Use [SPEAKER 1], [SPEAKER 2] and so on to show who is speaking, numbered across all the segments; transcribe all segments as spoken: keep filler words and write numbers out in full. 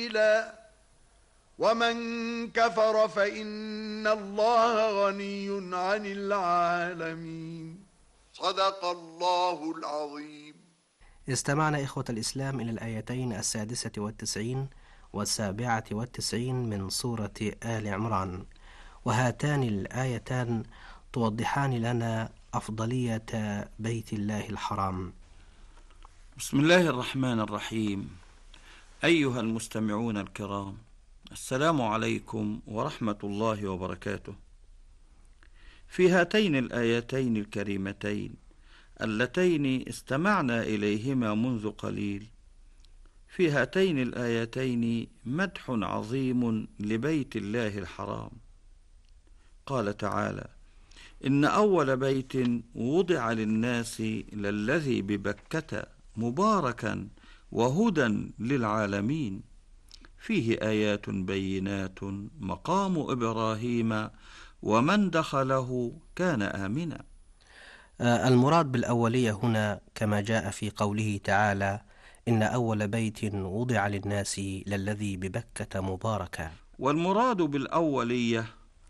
[SPEAKER 1] ومن كفر فإن الله غني عن العالمين. صدق الله العظيم.
[SPEAKER 2] استمعنا إخوة الإسلام إلى الآيتين السادسة والتسعين والسابعة والتسعين من سورة آل عمران، وهاتان الآيتان توضحان لنا أفضلية بيت الله الحرام.
[SPEAKER 3] بسم الله الرحمن الرحيم. أيها المستمعون الكرام، السلام عليكم ورحمة الله وبركاته. في هاتين الآيتين الكريمتين اللتين استمعنا إليهما منذ قليل، في هاتين الآيتين مدح عظيم لبيت الله الحرام. قال تعالى: إن أول بيت وضع للناس للذي ببكة مباركا وهدى للعالمين، فيه آيات بينات مقام إبراهيم ومن دخله كان آمنا.
[SPEAKER 2] المراد بالأولية هنا كما جاء في قوله تعالى: إن أول بيت وضع للناس للذي ببكة مباركا.
[SPEAKER 3] والمراد بالأولية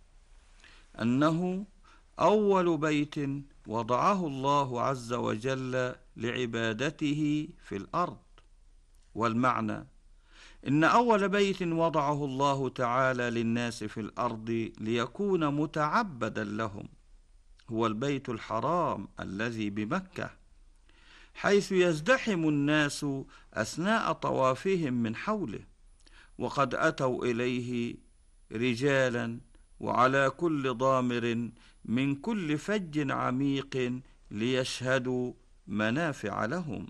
[SPEAKER 3] أنه أول بيت وضعه الله عز وجل لعبادته في الأرض. والمعنى إن أول بيت وضعه الله تعالى للناس في الأرض ليكون متعبدا لهم هو البيت الحرام الذي بمكة، حيث يزدحم الناس أثناء طوافهم من حوله، وقد أتوا إليه رجالا وعلى كل ضامر من كل فج عميق ليشهدوا منافع لهم.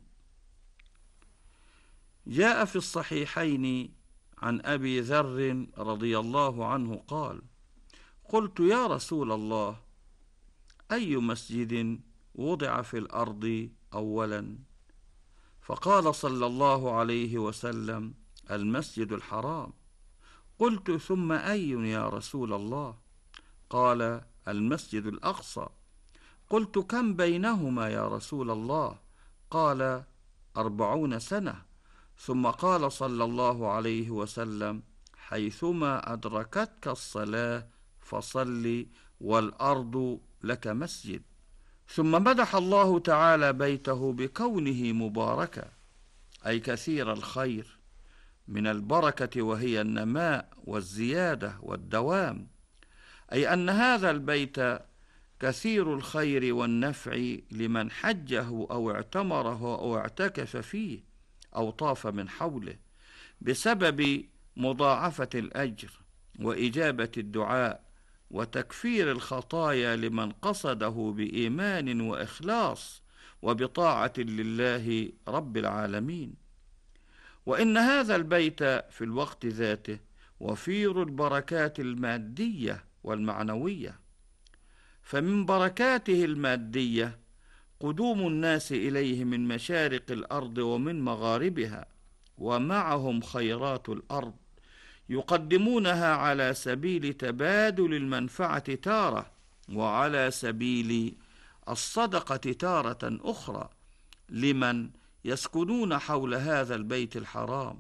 [SPEAKER 3] جاء في الصحيحين عن أبي ذر رضي الله عنه قال: قلت يا رسول الله، أي مسجد وضع في الأرض أولا؟ فقال صلى الله عليه وسلم: المسجد الحرام. قلت ثم أي يا رسول الله؟ قال: المسجد الأقصى. قلت كم بينهما يا رسول الله؟ قال: أربعون سنة. ثم قال صلى الله عليه وسلم: حيثما أدركتك الصلاة فصل والأرض لك مسجد. ثم مدح الله تعالى بيته بكونه مباركا، أي كثير الخير، من البركة وهي النماء والزيادة والدوام، أي أن هذا البيت كثير الخير والنفع لمن حجه أو اعتمره أو اعتكف فيه أو طاف من حوله، بسبب مضاعفة الأجر وإجابة الدعاء وتكفير الخطايا لمن قصده بإيمان وإخلاص وبطاعة لله رب العالمين. وإن هذا البيت في الوقت ذاته وفير البركات المادية والمعنوية، فمن بركاته المادية قدوم الناس إليه من مشارق الأرض ومن مغاربها، ومعهم خيرات الأرض يقدمونها على سبيل تبادل المنفعة تارة، وعلى سبيل الصدقة تارة أخرى لمن يسكنون حول هذا البيت الحرام،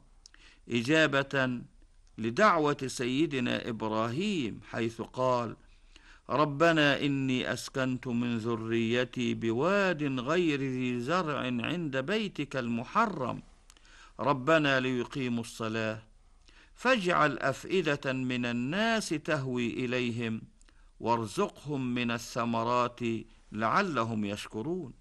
[SPEAKER 3] إجابة لدعوة سيدنا إبراهيم حيث قال: ربنا إني أسكنت من ذريتي بواد غير ذي زرع عند بيتك المحرم ربنا ليقيموا الصلاة فاجعل أفئدة من الناس تهوي إليهم وارزقهم من الثمرات لعلهم يشكرون.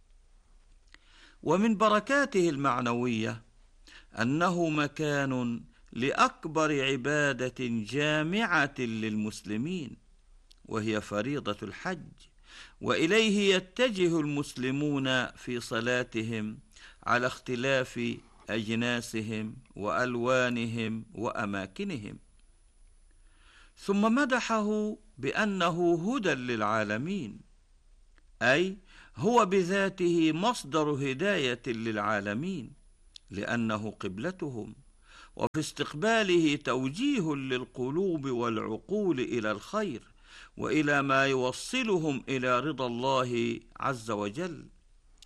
[SPEAKER 3] ومن بركاته المعنوية أنه مكان لأكبر عبادة جامعة للمسلمين، وهي فريضة الحج، وإليه يتجه المسلمون في صلاتهم على اختلاف أجناسهم وألوانهم وأماكنهم. ثم مدحه بأنه هدى للعالمين، أي هو بذاته مصدر هداية للعالمين، لأنه قبلتهم، وفي استقباله توجيه للقلوب والعقول إلى الخير وإلى ما يوصلهم إلى رضا الله عز وجل.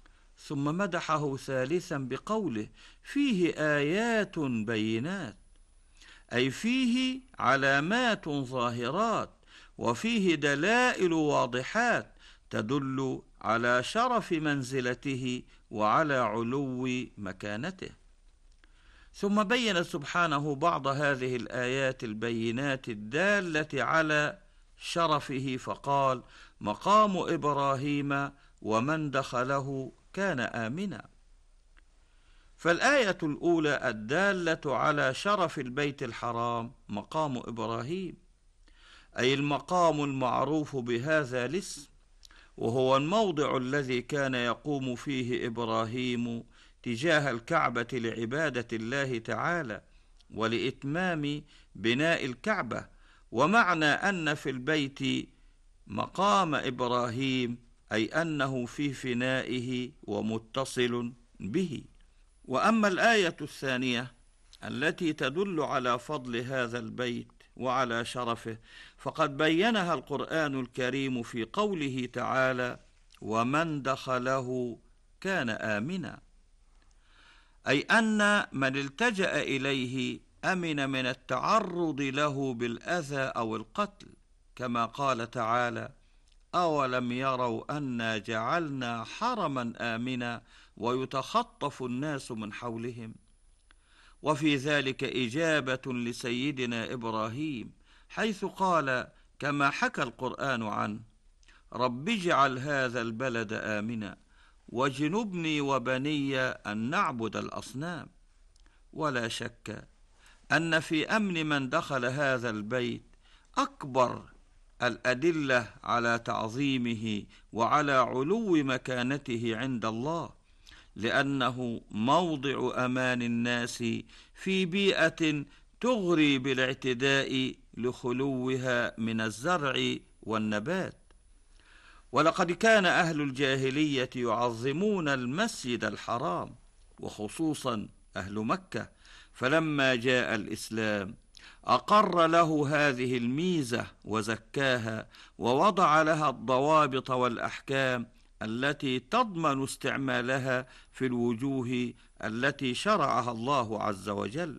[SPEAKER 3] ثم مدحه ثالثا بقوله: فيه آيات بينات، أي فيه علامات ظاهرات وفيه دلائل واضحات تدل على شرف منزلته وعلى علو مكانته. ثم بين سبحانه بعض هذه الآيات البينات الدالة على شرفه فقال: مقام إبراهيم ومن دخله كان آمنا. فالآية الأولى الدالة على شرف البيت الحرام مقام إبراهيم، أي المقام المعروف بهذا الاسم، وهو الموضع الذي كان يقوم فيه إبراهيم تجاه الكعبة لعبادة الله تعالى ولإتمام بناء الكعبة. ومعنى أن في البيت مقام إبراهيم أي أنه في فنائه ومتصل به. وأما الآية الثانية التي تدل على فضل هذا البيت وعلى شرفه فقد بينها القرآن الكريم في قوله تعالى: ومن دخله كان آمنا، أي أن من التجأ إليه أمن من التعرض له بالأذى أو القتل، كما قال تعالى: أولم يروا أنا جعلنا حرما آمنا ويتخطف الناس من حولهم. وفي ذلك إجابة لسيدنا إبراهيم حيث قال كما حكى القرآن عنه: رب اجعل هذا البلد آمنا واجنبني وبني أن نعبد الأصنام. ولا شك أن في أمن من دخل هذا البيت أكبر الأدلة على تعظيمه وعلى علو مكانته عند الله، لأنه موضع أمان الناس في بيئة تغري بالاعتداء لخلوها من الزرع والنبات. ولقد كان أهل الجاهلية يعظمون المسجد الحرام، وخصوصا أهل مكة، فلما جاء الإسلام أقر له هذه الميزة وزكاها ووضع لها الضوابط والأحكام التي تضمن استعمالها في الوجوه التي شرعها الله عز وجل.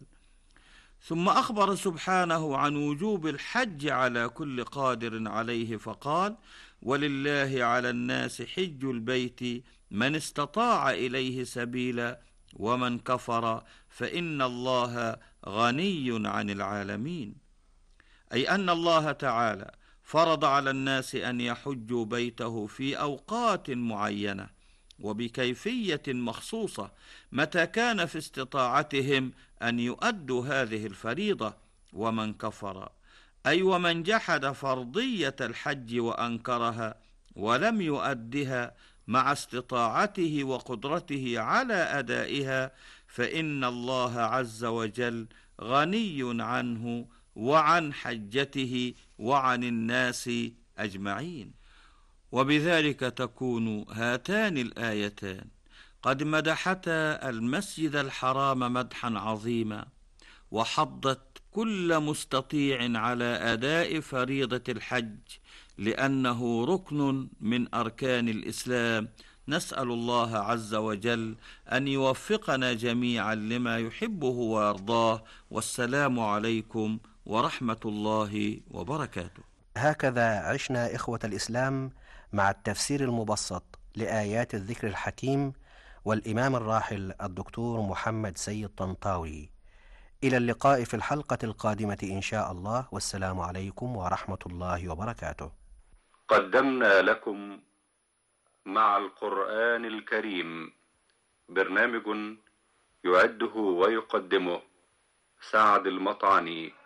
[SPEAKER 3] ثم أخبر سبحانه عن وجوب الحج على كل قادر عليه فقال: ولله على الناس حج البيت من استطاع إليه سبيلا ومن كفر فإن الله غني عن العالمين. أي أن الله تعالى فرض على الناس أن يحجوا بيته في أوقات معينة وبكيفية مخصوصة متى كان في استطاعتهم أن يؤدوا هذه الفريضة. ومن كفر أي ومن جحد فرضية الحج وأنكرها ولم يؤدها مع استطاعته وقدرته على أدائها فإن الله عز وجل غني عنه وعن حجته وعن الناس أجمعين. وبذلك تكون هاتان الآيتان قد مدحتا المسجد الحرام مدحا عظيما، وحضت كل مستطيع على أداء فريضة الحج لأنه ركن من أركان الإسلام. نسأل الله عز وجل أن يوفقنا جميعا لما يحبه ويرضاه، والسلام عليكم ورحمة الله وبركاته.
[SPEAKER 2] هكذا عشنا إخوة الإسلام مع التفسير المبسط لآيات الذكر الحكيم والإمام الراحل الدكتور محمد سيد طنطاوي. إلى اللقاء في الحلقة القادمة إن شاء الله، والسلام عليكم ورحمة الله وبركاته.
[SPEAKER 4] قدمنا لكم مع القرآن الكريم برنامج يعده ويقدمه سعد المطعني.